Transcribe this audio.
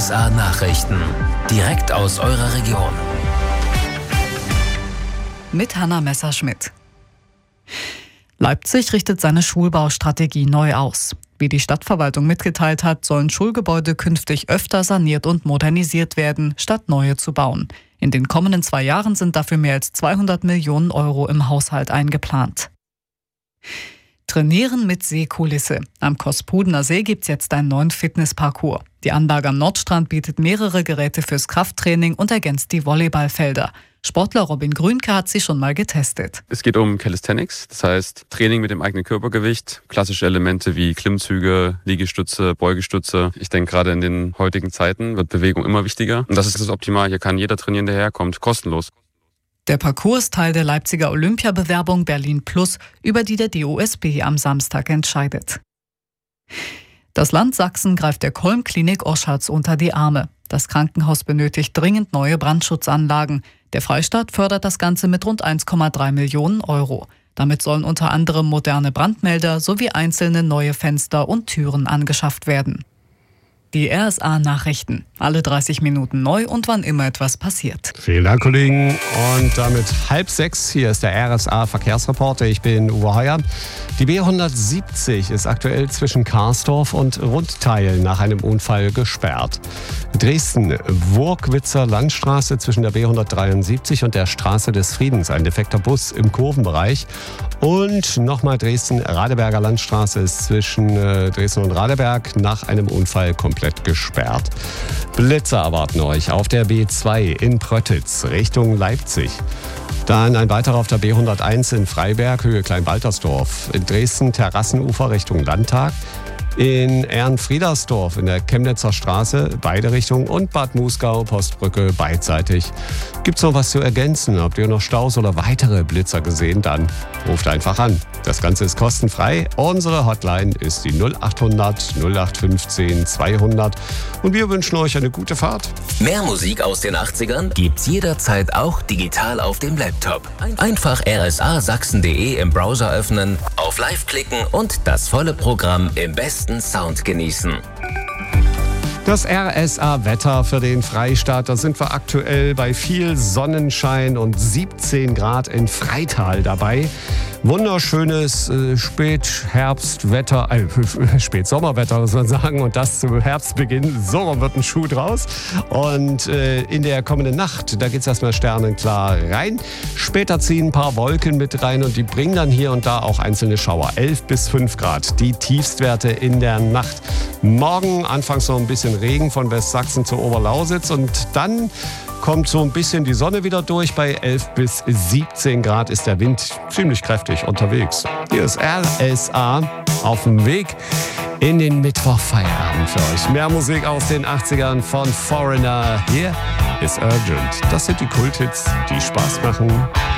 RSA Nachrichten. Direkt aus eurer Region. Mit Hanna Messerschmidt. Leipzig richtet seine Schulbaustrategie neu aus. Wie die Stadtverwaltung mitgeteilt hat, sollen Schulgebäude künftig öfter saniert und modernisiert werden, statt neue zu bauen. In den kommenden 2 Jahren sind dafür mehr als 200 Millionen Euro im Haushalt eingeplant. Trainieren mit Seekulisse. Am Kospudener See gibt's jetzt einen neuen Fitnessparcours. Die Anlage am Nordstrand bietet mehrere Geräte fürs Krafttraining und ergänzt die Volleyballfelder. Sportler Robin Grünke hat sie schon mal getestet. Es geht um Calisthenics, das heißt Training mit dem eigenen Körpergewicht, klassische Elemente wie Klimmzüge, Liegestütze, Beugestütze. Ich denke, gerade in den heutigen Zeiten wird Bewegung immer wichtiger. Und das ist das Optimal. Hier kann jeder trainieren, der herkommt, kostenlos. Der Parcours ist Teil der Leipziger Olympiabewerbung Berlin Plus, über die der DOSB am Samstag entscheidet. Das Land Sachsen greift der Kolm-Klinik Oschatz unter die Arme. Das Krankenhaus benötigt dringend neue Brandschutzanlagen. Der Freistaat fördert das Ganze mit rund 1,3 Millionen Euro. Damit sollen unter anderem moderne Brandmelder sowie einzelne neue Fenster und Türen angeschafft werden. Die RSA-Nachrichten. Alle 30 Minuten neu und wann immer etwas passiert. Vielen Dank, Kollegen. Und damit 5:30. Hier ist der RSA-Verkehrsreporter. Ich bin Uwe Heuer. Die B170 ist aktuell zwischen Karsdorf und Rundteil nach einem Unfall gesperrt. Dresden-Wurkwitzer Landstraße zwischen der B173 und der Straße des Friedens. Ein defekter Bus im Kurvenbereich. Und nochmal Dresden-Radeberger Landstraße ist zwischen Dresden und Radeberg nach einem Unfall komplett gesperrt. Blitzer erwarten euch auf der B2 in Pröttitz Richtung Leipzig. Dann ein weiterer auf der B101 in Freiberg, Höhe Kleinbaltersdorf. In Dresden Terrassenufer Richtung Landtag. In Ehrenfriedersdorf in der Chemnitzer Straße, beide Richtungen. Und Bad Muskau, Postbrücke, beidseitig. Gibt's noch was zu ergänzen? Habt ihr noch Staus oder weitere Blitzer gesehen? Dann ruft einfach an. Das Ganze ist kostenfrei. Unsere Hotline ist die 0800 0815 200. Und wir wünschen euch eine gute Fahrt. Mehr Musik aus den 80ern gibt's jederzeit auch digital auf dem Laptop. Einfach rsasachsen.de im Browser öffnen, auf Live klicken und das volle Programm im besten Sound genießen. Das RSA-Wetter für den Freistaat, da sind wir aktuell bei viel Sonnenschein und 17 Grad in Freital dabei. Wunderschönes Spätherbstwetter, Spätsommerwetter muss man sagen, und das zum Herbstbeginn. So wird ein Schuh draus. Und in der kommenden Nacht, da geht es erstmal sternenklar rein. Später ziehen ein paar Wolken mit rein und die bringen dann hier und da auch einzelne Schauer. 11 bis 5 Grad, die Tiefstwerte in der Nacht. Morgen anfangs noch ein bisschen Regen von Westsachsen zur Oberlausitz und dann kommt so ein bisschen die Sonne wieder durch. Bei 11 bis 17 Grad ist der Wind ziemlich kräftig unterwegs. Hier ist RSA auf dem Weg in den Mittwochfeierabend für euch. Mehr Musik aus den 80ern von Foreigner. Hier ist Urgent. Das sind die Kulthits, die Spaß machen.